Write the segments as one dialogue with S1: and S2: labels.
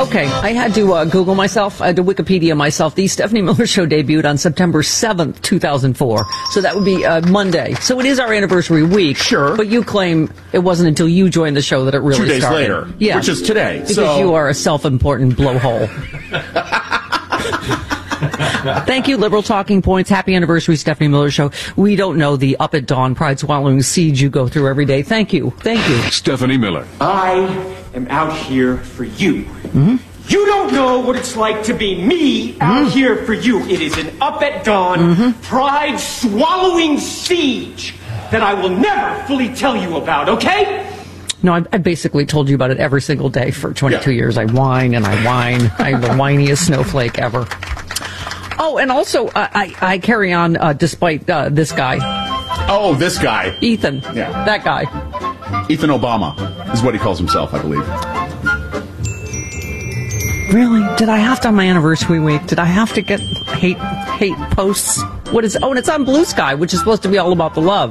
S1: Okay, I had to Google myself, I had to Wikipedia myself. The Stephanie Miller Show debuted on September 7th, 2004. So that would be Monday. So it is our anniversary week.
S2: Sure.
S1: But you claim it wasn't until you joined the show that it really
S2: 2 days
S1: started.
S2: later,
S1: Yeah.
S2: which is today.
S1: Because you are a self-important blowhole. Thank you, Liberal Talking Points. Happy anniversary, Stephanie Miller Show. We don't know the up at dawn, pride swallowing siege you go through every day. Thank you. Thank you.
S3: Stephanie Miller.
S4: I am out here for you. Mm-hmm. You don't know what it's like to be me out here for you. It is an up at dawn, pride swallowing siege that I will never fully tell you about, okay?
S1: No, I basically told you about it every single day for 22 years. I whine and I whine. I'm the whiniest snowflake ever. Oh, and also, I carry on despite this guy.
S2: Oh, this guy.
S1: Ethan.
S2: Yeah.
S1: That guy.
S2: Ethan Obama is what he calls himself, I believe.
S1: Really? Did I have to on my anniversary week? Did I have to get hate posts? What is? Oh, and it's on Blue Sky, which is supposed to be all about the love.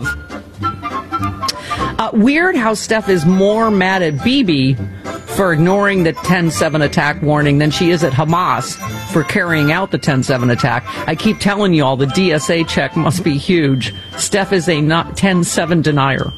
S1: Weird how Steph is more mad at Bibi for ignoring the 10/7 attack warning than she is at Hamas for carrying out the 10/7 attack. I keep telling you all the DSA check must be huge. Steph is a not 10/7 denier.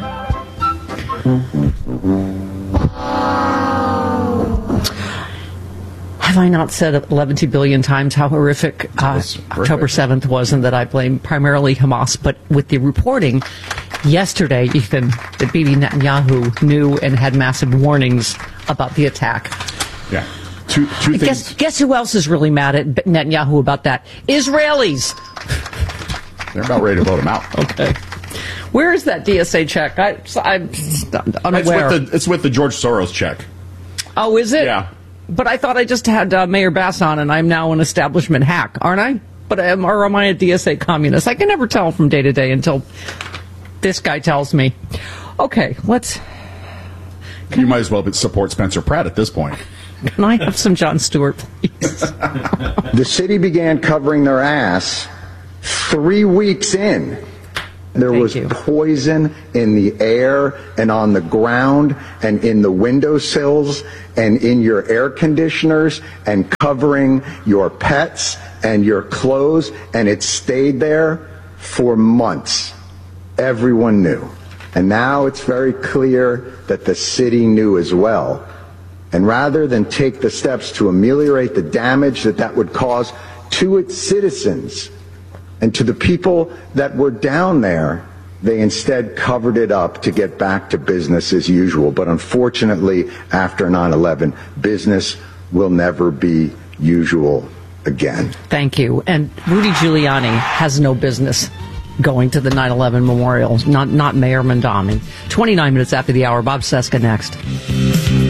S1: Have I not said 11 billion times how horrific October 7th was, and that I blame primarily Hamas? But with the reporting yesterday, Ethan, that Bibi Netanyahu knew and had massive warnings about the attack.
S2: Yeah. Two things.
S1: Guess who else is really mad at Netanyahu about that? Israelis.
S2: They're about ready to vote him out.
S1: Okay. Where is that DSA check? I'm unaware.
S2: It's with the George Soros check.
S1: Oh, is it?
S2: Yeah.
S1: But I thought I just had Mayor Bass on, and I'm now an establishment hack, aren't I? Or am I a DSA communist? I can never tell from day to day until this guy tells me. Okay,
S2: You might as well support Spencer Pratt at this point.
S1: Can I have some Jon Stewart, please?
S5: The city began covering their ass 3 weeks in. There was poison in the air and on the ground and in the windowsills and in your air conditioners and covering your pets and your clothes, and it stayed there for months. Everyone knew. And now it's very clear that the city knew as well. And rather than take the steps to ameliorate the damage that would cause to its citizens and to the people that were down there, they instead covered it up to get back to business as usual. But unfortunately, after 9/11, business will never be usual again.
S1: Thank you. And Rudy Giuliani has no business going to the 9/11 memorial, not Mayor Mamdani. 29 minutes after the hour. Bob Cesca next.